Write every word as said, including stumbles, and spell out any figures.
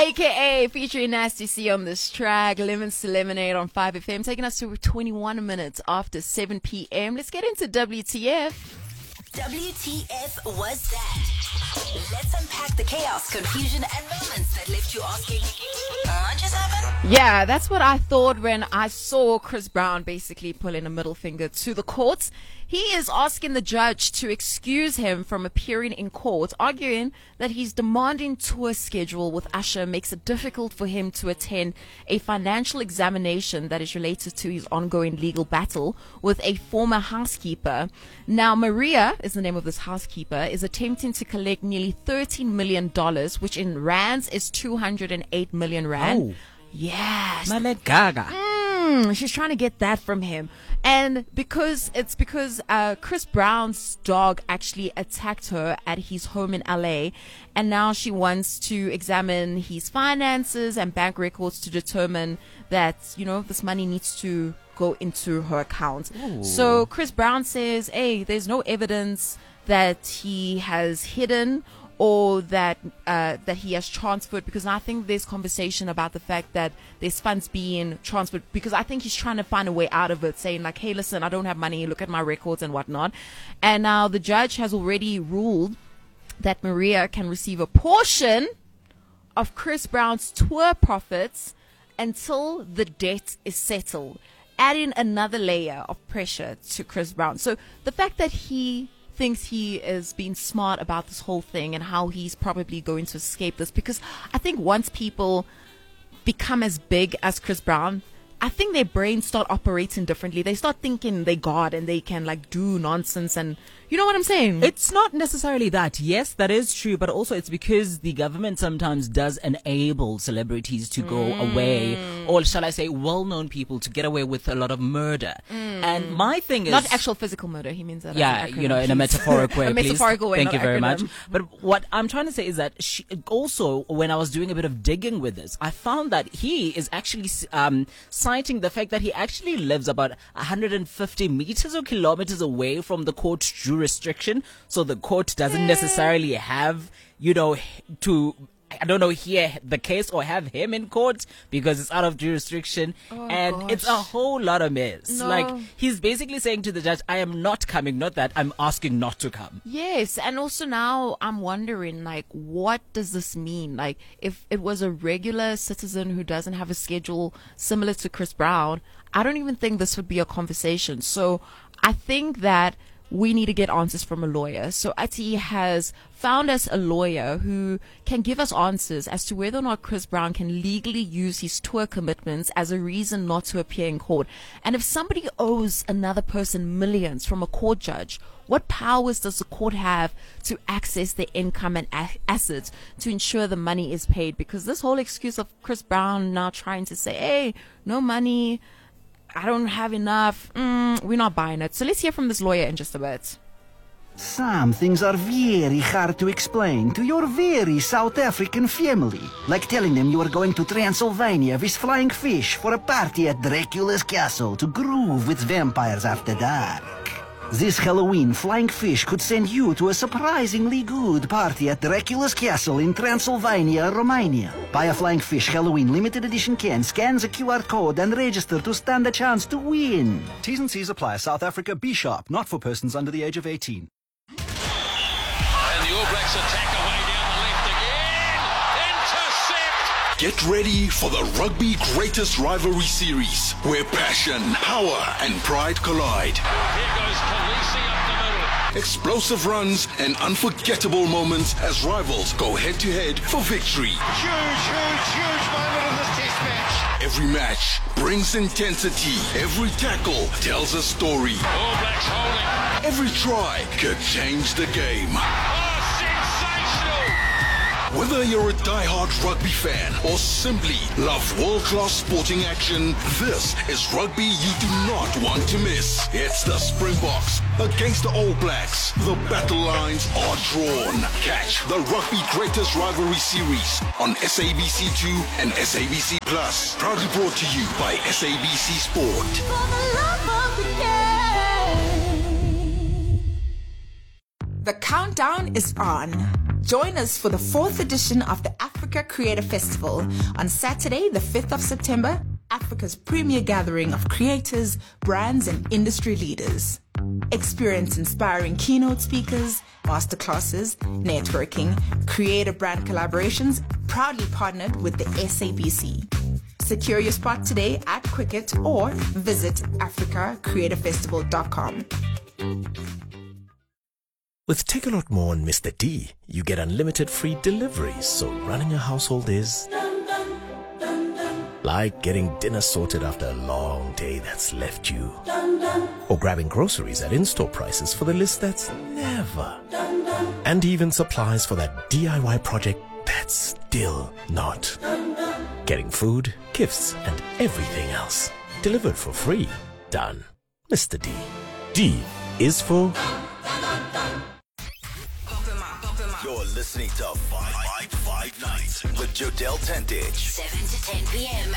A K A featuring Nasty C on this track, Lemons to Lemonade on five F M, taking us to twenty-one minutes after seven p.m. Let's get into W T F. W T F was that? Let's unpack the chaos, confusion, and moments that left you asking, what just happened? Yeah, that's what I thought when I saw Chris Brown basically pulling a middle finger to the courts. He is asking the judge to excuse him from appearing in court, arguing that his demanding tour schedule with Usher makes it difficult for him to attend a financial examination that is related to his ongoing legal battle with a former housekeeper. Now, Maria is the name of this housekeeper, is attempting to collect nearly thirteen million dollars, which in rands is two hundred eight million rand. Oh. Yes. Mamet Gaga. Mm, she's trying to get that from him. And because it's because uh, Chris Brown's dog actually attacked her at his home in L A, and now she wants to examine his finances and bank records to determine that, you know, this money needs to go into her account. Ooh. So Chris Brown says, hey, there's no evidence that he has hidden or that uh, that he has transferred, because I think there's conversation about the fact that there's funds being transferred, because I think he's trying to find a way out of it, saying like, hey, listen, I don't have money, look at my records and whatnot. And now the judge has already ruled that Maria can receive a portion of Chris Brown's tour profits until the debt is settled, adding another layer of pressure to Chris Brown. So the fact that he thinks he is being smart about this whole thing and how he's probably going to escape this, because I think once people become as big as Chris Brown, I think their brains start operating differently. They start thinking they God and they can like do nonsense, and you know what I'm saying? It's not necessarily that. Yes, that is true, but also it's because the government sometimes does enable celebrities to go Mm. away, or shall I say well-known people to get away with a lot of murder. Mm. And my thing is... Not actual physical murder, he means that. Yeah, as an acronym, you know, in a please. metaphorical way, A please. metaphorical way, Thank not you very acronym. much. But what I'm trying to say is that she, also, when I was doing a bit of digging with this, I found that he is actually um, citing the fact that he actually lives about one hundred fifty meters or kilometers away from the court's jurisdiction. So the court doesn't necessarily have, you know, to... I don't know, hear the case or have him in court because it's out of jurisdiction. Oh, and gosh. it's a whole lot of mess. No. Like, he's basically saying to the judge, I am not coming, not that, I'm asking not to come. Yes, and also now I'm wondering, like, what does this mean? Like, if it was a regular citizen who doesn't have a schedule similar to Chris Brown, I don't even think this would be a conversation. So I think that we need to get answers from a lawyer. So Ati has found us a lawyer who can give us answers as to whether or not Chris Brown can legally use his tour commitments as a reason not to appear in court. And if somebody owes another person millions from a court judge, what powers does the court have to access their income and a- assets to ensure the money is paid? Because this whole excuse of Chris Brown now trying to say, hey, no money, I don't have enough, mm, we're not buying it. So let's hear from this lawyer in just a bit. Some things are very hard to explain to your very South African family. Like telling them you are going to Transylvania with flying fish for a party at Dracula's castle to groove with vampires after dark. This Halloween, Flying Fish could send you to a surprisingly good party at Dracula's castle in Transylvania, Romania. Buy a Flying Fish Halloween limited edition can, scan the Q R code and register to stand a chance to win. T's and C's apply. South Africa, be sharp, not for persons under the age of eighteen. And the All Blacks attack away down the left again. Intercept! Get ready for the Rugby Greatest Rivalry Series, where passion, power, and pride collide. Here goes Khaleesi up the middle. Explosive runs and unforgettable moments as rivals go head-to-head for victory. Huge, huge, huge moment in this test match. Every match brings intensity. Every tackle tells a story. All Blacks holding. Every try could change the game. Oh, sensational! Whether you're a die-hard rugby fan or simply love world-class sporting action, this is rugby you do not want to miss. It's the Springboks against the All Blacks. The battle lines are drawn. Catch the Rugby Greatest Rivalry Series on S A B C two and S A B C Plus. Proudly brought to you by S A B C Sport. The countdown is on. Join us for the fourth edition of the Africa Creator Festival on Saturday, the fifth of September, Africa's premier gathering of creators, brands, and industry leaders. Experience inspiring keynote speakers, masterclasses, networking, creator brand collaborations, proudly partnered with the S A B C. Secure your spot today at Quicket or visit africa creator festival dot com. With Take A Lot More on Mister D, you get unlimited free deliveries, so running a household is like getting dinner sorted after a long day that's left you, or grabbing groceries at in-store prices for the list that's never, and even supplies for that D I Y project that's still not. Getting food, gifts, and everything else delivered for free. Done. Mister D. D is for... You're listening to Five Five Five Nights with Jodel Tendich. seven to ten p.m.